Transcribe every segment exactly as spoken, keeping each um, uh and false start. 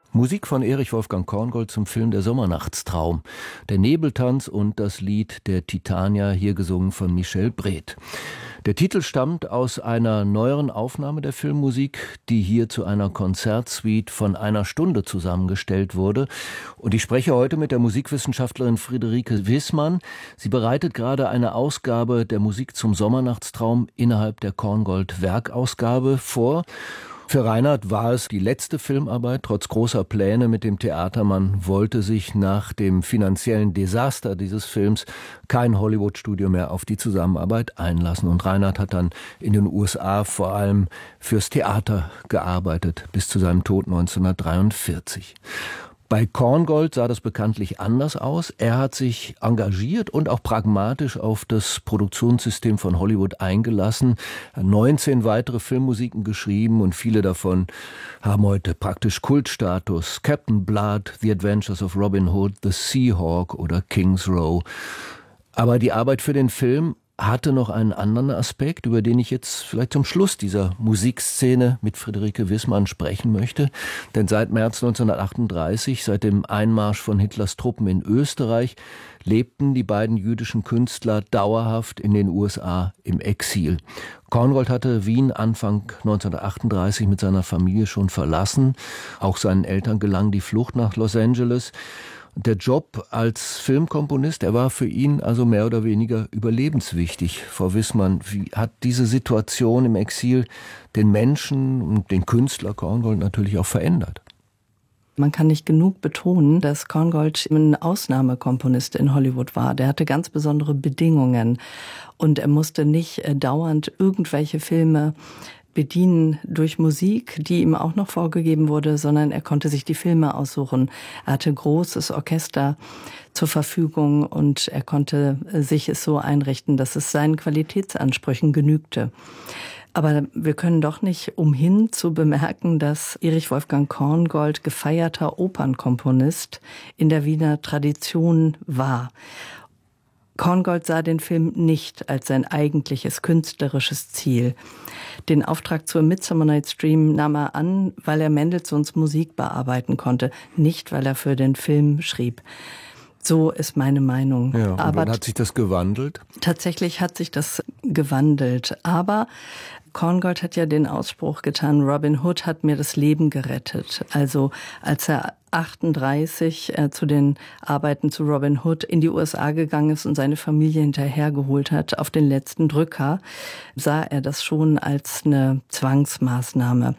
Musik von Erich Wolfgang Korngold zum Film Der Sommernachtstraum. Der Nebeltanz und das Lied der Titania, hier gesungen von Michel Breth. Der Titel stammt aus einer neueren Aufnahme der Filmmusik, die hier zu einer Konzertsuite von einer Stunde zusammengestellt wurde. Und ich spreche heute mit der Musikwissenschaftlerin Friederike Wissmann. Sie bereitet gerade eine Ausgabe der Musik zum Sommernachtstraum innerhalb der Korngold-Werkausgabe vor. Für Reinhard war es die letzte Filmarbeit, trotz großer Pläne mit dem Theater. Man wollte sich nach dem finanziellen Desaster dieses Films kein Hollywood-Studio mehr auf die Zusammenarbeit einlassen. Und Reinhard hat dann in den U S A vor allem fürs Theater gearbeitet, bis zu seinem Tod neunzehnhundertdreiundvierzig. Bei Korngold sah das bekanntlich anders aus. Er hat sich engagiert und auch pragmatisch auf das Produktionssystem von Hollywood eingelassen, hat neunzehn weitere Filmmusiken geschrieben und viele davon haben heute praktisch Kultstatus. Captain Blood, The Adventures of Robin Hood, The Seahawk oder King's Row. Aber die Arbeit für den Film hatte noch einen anderen Aspekt, über den ich jetzt vielleicht zum Schluss dieser Musikszene mit Friederike Wissmann sprechen möchte. Denn seit März neunzehnhundertachtunddreißig, seit dem Einmarsch von Hitlers Truppen in Österreich, lebten die beiden jüdischen Künstler dauerhaft in den U S A im Exil. Korngold hatte Wien Anfang neunzehnhundertachtunddreißig mit seiner Familie schon verlassen. Auch seinen Eltern gelang die Flucht nach Los Angeles. Der Job als Filmkomponist, der war für ihn also mehr oder weniger überlebenswichtig. Frau Wissmann, wie hat diese Situation im Exil den Menschen und den Künstler Korngold natürlich auch verändert? Man kann nicht genug betonen, dass Korngold ein Ausnahmekomponist in Hollywood war. Der hatte ganz besondere Bedingungen und er musste nicht dauernd irgendwelche Filme bedienen durch Musik, die ihm auch noch vorgegeben wurde, sondern er konnte sich die Filme aussuchen. Er hatte großes Orchester zur Verfügung und er konnte sich es so einrichten, dass es seinen Qualitätsansprüchen genügte. Aber wir können doch nicht umhin zu bemerken, dass Erich Wolfgang Korngold gefeierter Opernkomponist in der Wiener Tradition war. Korngold sah den Film nicht als sein eigentliches künstlerisches Ziel. Den Auftrag zur Midsummer Night's Dream nahm er an, weil er Mendelssohns Musik bearbeiten konnte, nicht weil er für den Film schrieb. So ist meine Meinung. Ja, und aber wann hat sich das gewandelt? Tatsächlich hat sich das gewandelt. Aber Korngold hat ja den Ausspruch getan, Robin Hood hat mir das Leben gerettet. Also als er achtunddreißig äh, zu den Arbeiten zu Robin Hood in die U S A gegangen ist und seine Familie hinterhergeholt hat, auf den letzten Drücker, sah er das schon als eine Zwangsmaßnahme.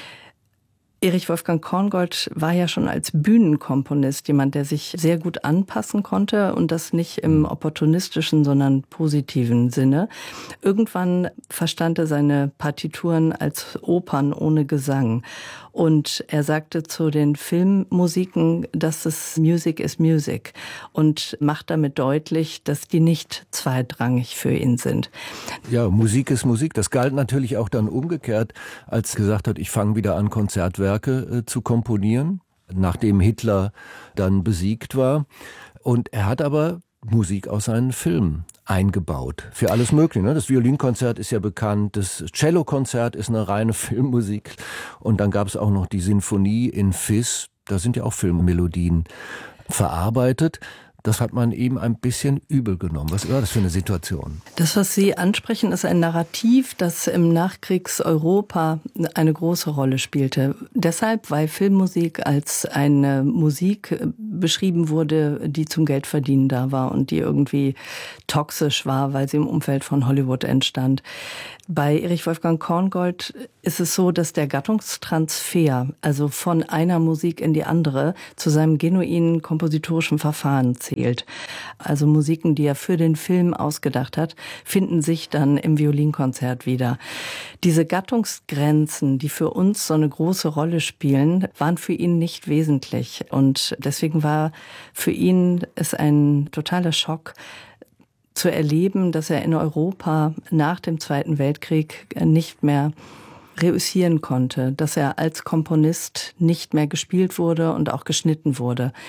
Erich Wolfgang Korngold war ja schon als Bühnenkomponist jemand, der sich sehr gut anpassen konnte und das nicht im opportunistischen, sondern positiven Sinne. Irgendwann verstand er seine Partituren als Opern ohne Gesang. Und er sagte zu den Filmmusiken, dass es Music is Music und macht damit deutlich, dass die nicht zweitrangig für ihn sind. Ja, Musik ist Musik. Das galt natürlich auch dann umgekehrt, als er gesagt hat, ich fange wieder an, Konzertwerke äh, zu komponieren, nachdem Hitler dann besiegt war. Und er hat aber Musik aus seinen Filmen eingebaut. Für alles Mögliche. Ne? Das Violinkonzert ist ja bekannt, das Cellokonzert ist eine reine Filmmusik. Und dann gab es auch noch die Sinfonie in Fis, da sind ja auch Filmmelodien verarbeitet. Das hat man ihm ein bisschen übel genommen. Was war das für eine Situation? Das, was Sie ansprechen, ist ein Narrativ, das im Nachkriegseuropa eine große Rolle spielte. Deshalb, weil Filmmusik als eine Musik beschrieben wurde, die zum Geldverdienen da war und die irgendwie toxisch war, weil sie im Umfeld von Hollywood entstand. Bei Erich Wolfgang Korngold ist es so, dass der Gattungstransfer, also von einer Musik in die andere, zu seinem genuinen kompositorischen Verfahren zählt. Also Musiken, die er für den Film ausgedacht hat, finden sich dann im Violinkonzert wieder. Diese Gattungsgrenzen, die für uns so eine große Rolle spielen, waren für ihn nicht wesentlich. Und deswegen war für ihn es ein totaler Schock, zu erleben, dass er in Europa nach dem Zweiten Weltkrieg nicht mehr reüssieren konnte, dass er als Komponist nicht mehr gespielt wurde und auch geschnitten wurde.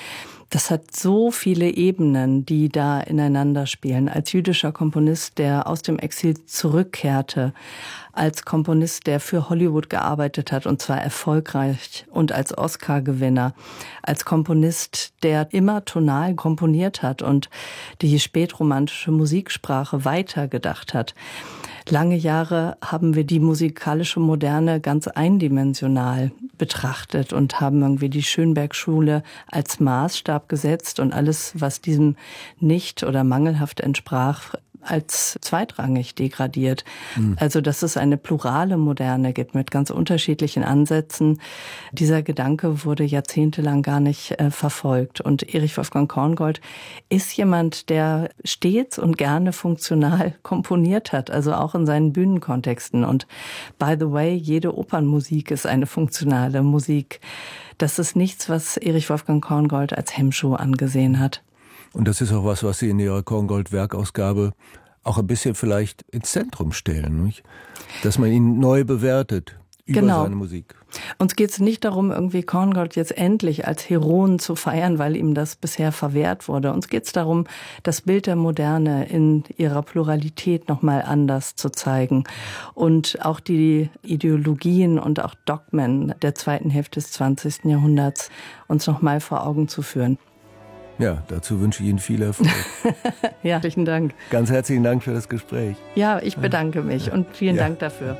Das hat so viele Ebenen, die da ineinander spielen. Als jüdischer Komponist, der aus dem Exil zurückkehrte, als Komponist, der für Hollywood gearbeitet hat, und zwar erfolgreich, und als Oscar-Gewinner, als Komponist, der immer tonal komponiert hat und die spätromantische Musiksprache weitergedacht hat. Lange Jahre haben wir die musikalische Moderne ganz eindimensional betrachtet und haben irgendwie die Schönberg-Schule als Maßstab gesetzt und alles, was diesem nicht oder mangelhaft entsprach, als zweitrangig degradiert. Mhm. Also, dass es eine plurale Moderne gibt mit ganz unterschiedlichen Ansätzen. Dieser Gedanke wurde jahrzehntelang gar nicht äh, verfolgt. Und Erich Wolfgang Korngold ist jemand, der stets und gerne funktional komponiert hat, also auch in seinen Bühnenkontexten. Und by the way, jede Opernmusik ist eine funktionale Musik. Das ist nichts, was Erich Wolfgang Korngold als Hemmschuh angesehen hat. Und das ist auch was, was Sie in Ihrer Korngold-Werkausgabe auch ein bisschen vielleicht ins Zentrum stellen, nicht? Dass man ihn neu bewertet über genau. seine Musik. Uns geht es nicht darum, irgendwie Korngold jetzt endlich als Heroen zu feiern, weil ihm das bisher verwehrt wurde. Uns geht es darum, das Bild der Moderne in ihrer Pluralität nochmal anders zu zeigen und auch die Ideologien und auch Dogmen der zweiten Hälfte des zwanzigsten Jahrhunderts uns nochmal vor Augen zu führen. Ja, dazu wünsche ich Ihnen viel Erfolg. Ja, herzlichen Dank. Ganz herzlichen Dank für das Gespräch. Ja, ich bedanke mich und vielen ja. Dank dafür.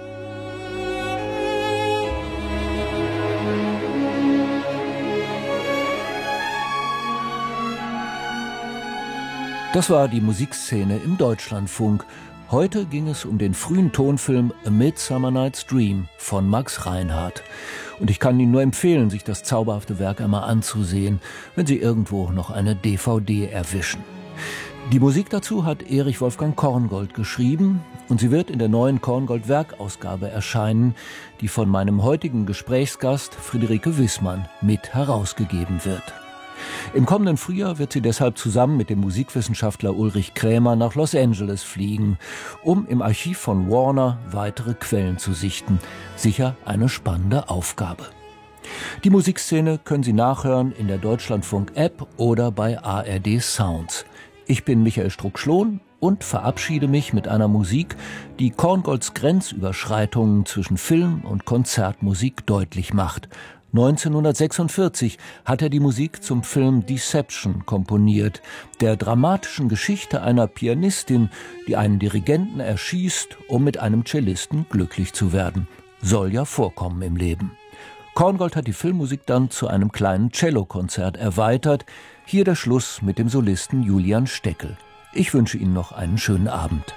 Das war die Musikszene im Deutschlandfunk. Heute ging es um den frühen Tonfilm A Midsummer Night's Dream von Max Reinhardt. Und ich kann Ihnen nur empfehlen, sich das zauberhafte Werk einmal anzusehen, wenn Sie irgendwo noch eine D V D erwischen. Die Musik dazu hat Erich Wolfgang Korngold geschrieben und sie wird in der neuen Korngold-Werkausgabe erscheinen, die von meinem heutigen Gesprächsgast Friederike Wissmann mit herausgegeben wird. Im kommenden Frühjahr wird sie deshalb zusammen mit dem Musikwissenschaftler Ulrich Krämer nach Los Angeles fliegen, um im Archiv von Warner weitere Quellen zu sichten. Sicher eine spannende Aufgabe. Die Musikszene können Sie nachhören in der Deutschlandfunk-App oder bei A R D Sounds. Ich bin Michael Struck-Schlohn und verabschiede mich mit einer Musik, die Korngolds Grenzüberschreitungen zwischen Film- und Konzertmusik deutlich macht. neunzehnhundertsechsundvierzig hat er die Musik zum Film Deception komponiert, der dramatischen Geschichte einer Pianistin, die einen Dirigenten erschießt, um mit einem Cellisten glücklich zu werden. Soll ja vorkommen im Leben. Korngold hat die Filmmusik dann zu einem kleinen Cellokonzert erweitert. Hier der Schluss mit dem Solisten Julian Steckel. Ich wünsche Ihnen noch einen schönen Abend.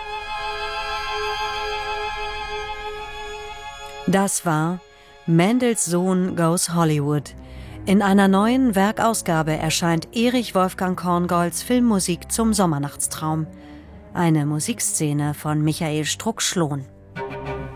Das war Mendelssohn Goes Hollywood. In einer neuen Werkausgabe erscheint Erich Wolfgang Korngolds Filmmusik zum Sommernachtstraum. Eine Musikszene von Michael Struck-Schlohn.